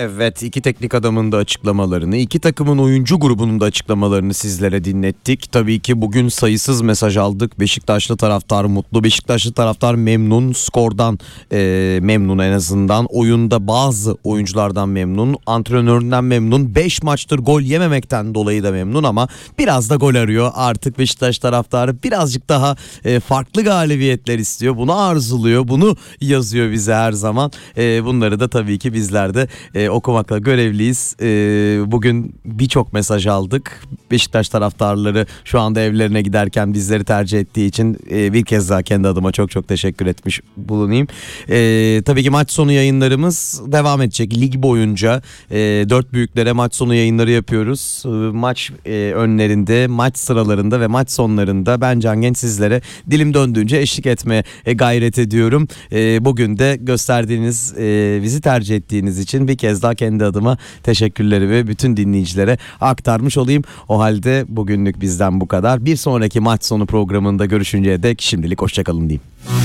Evet, iki teknik adamın da açıklamalarını, iki takımın oyuncu grubunun da açıklamalarını sizlere dinlettik. Tabii ki bugün sayısız mesaj aldık. Beşiktaşlı taraftar mutlu, Beşiktaşlı taraftar memnun, skordan memnun en azından. Oyunda bazı oyunculardan memnun, antrenöründen memnun, 5 maçtır gol yememekten dolayı da memnun ama biraz da gol arıyor. Artık Beşiktaş taraftarı birazcık daha farklı galibiyetler istiyor. Bunu arzuluyor, bunu yazıyor bize her zaman. Bunları da tabii ki bizler de okumakla görevliyiz. Bugün birçok mesaj aldık. Beşiktaş taraftarları şu anda evlerine giderken bizleri tercih ettiği için bir kez daha kendi adıma çok çok teşekkür etmiş bulunayım. Tabii ki maç sonu yayınlarımız devam edecek. Lig boyunca 4 büyüklere maç sonu yayınları yapıyoruz. Maç önlerinde, maç sıralarında ve maç sonlarında ben Can Genç sizlere dilim döndüğünce eşlik etmeye gayret ediyorum. Bugün de gösterdiğiniz, bizi tercih ettiğiniz için bir kez daha kendi adıma teşekkürlerimi bütün dinleyicilere aktarmış olayım. O halde bugünlük bizden bu kadar. Bir sonraki maç sonu programında görüşünceye dek şimdilik hoşçakalın diyeyim.